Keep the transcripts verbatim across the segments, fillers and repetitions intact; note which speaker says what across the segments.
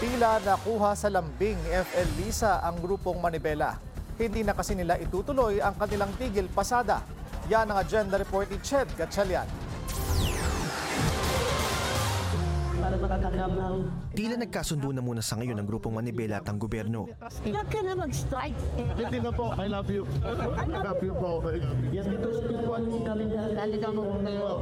Speaker 1: Tila nakuha sa lambing ni F L Lisa ang grupong Manibela. Hindi na kasi nila itutuloy ang kanilang tigil pasada. Yan ang agenda report ni Ched Gatchalian.
Speaker 2: Tila nagkasundo na muna sa ngayon ang grupong Manibela at ang gobyerno.
Speaker 3: Huwag ka na mag-strike.
Speaker 4: Hindi na po. I love you. I love you po.
Speaker 3: Yes, because people kami na lalita mo.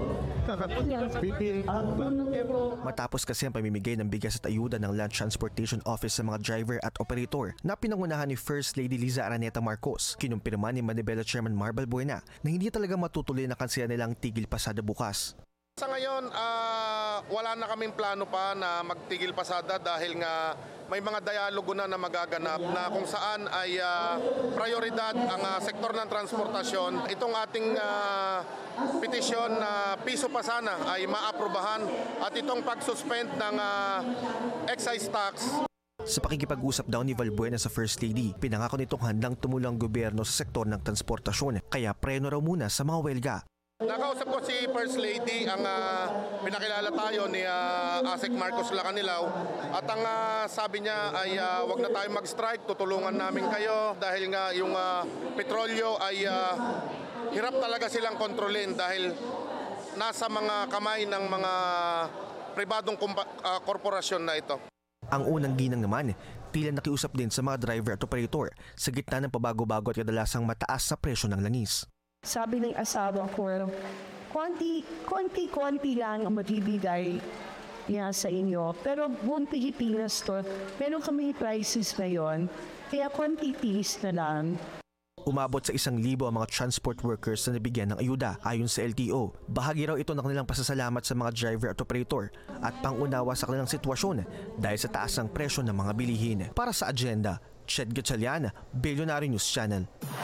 Speaker 2: Matapos kasi ang pamimigay ng bigas at ayuda ng Land Transportation Office sa mga driver at operator na pinangunahan ni First Lady Liza Araneta Marcos, kinumpirma ni Manibela Chairman Marbal Buena na hindi talaga matutuloy na kansiya nilang tigil pasada bukas.
Speaker 5: Sa ngayon, uh, wala na kaming plano pa na magtigil pasada dahil nga may mga dialogo na na magaganap na kung saan ay uh, prioridad ang uh, sektor ng transportasyon. Itong ating uh, petisyon na piso pa sana ay maaprubahan at itong pag-suspend ng uh, excise tax.
Speaker 2: Sa pakikipag-usap daw ni Valbuena sa First Lady, pinangako nitong handang tumulong ang gobyerno sa sektor ng transportasyon, kaya preno raw muna sa mga welga.
Speaker 5: Nakausap ko si First Lady, ang uh, pinakilala tayo ni uh, Asek Marcos Lacanilaw at ang uh, sabi niya ay uh, wag na tayo mag-strike, tutulungan namin kayo dahil nga yung uh, petrolyo ay uh, hirap talaga silang kontrolin dahil nasa mga kamay ng mga pribadong kumpa- uh, korporasyon na ito.
Speaker 2: Ang unang ginang naman, tila nakiusap din sa mga driver at operator sa gitna ng pabago-bago at kadalasang mataas sa presyo ng langis.
Speaker 3: Sabi ng asawa ko, konti, konti, konti lang ang magbibigay niya sa inyo. Pero buong Pilipinas to, meron kami prices ngayon, kaya konti tiis na lang.
Speaker 2: Umabot sa isang libo ang mga transport workers na nabigyan ng ayuda ayon sa L T O. Bahagi raw ito ng kanilang pasasalamat sa mga driver at operator at pangunawa sa kanilang sitwasyon dahil sa taas ng presyo ng mga bilihin. Para sa agenda, Ched Gatchalian, Billionaire News Channel.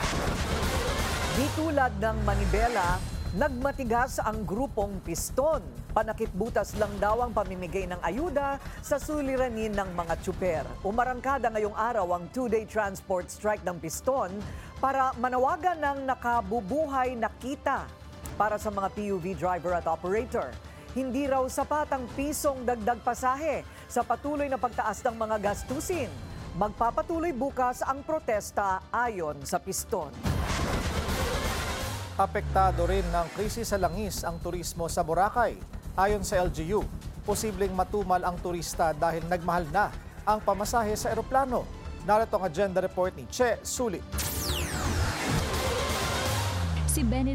Speaker 6: Di tulad ng Manibela, nagmatigas ang grupong Piston. Panakitbutas lang daw ang pamimigay ng ayuda sa suliranin ng mga tsuper. Umarangkada ngayong araw ang two-day transport strike ng Piston para manawagan ng nakabubuhay na kita para sa mga P U V driver at operator. Hindi raw sapat ang pisong dagdag pasahe sa patuloy na pagtaas ng mga gastusin. Magpapatuloy bukas ang protesta ayon sa Piston.
Speaker 1: Apektado rin ng krisis sa langis ang turismo sa Boracay. Ayon sa L G U, posibleng matumal ang turista dahil nagmahal na ang pamasahe sa eroplano. Narito ang agenda report ni Che Sulit.
Speaker 7: Si Benedict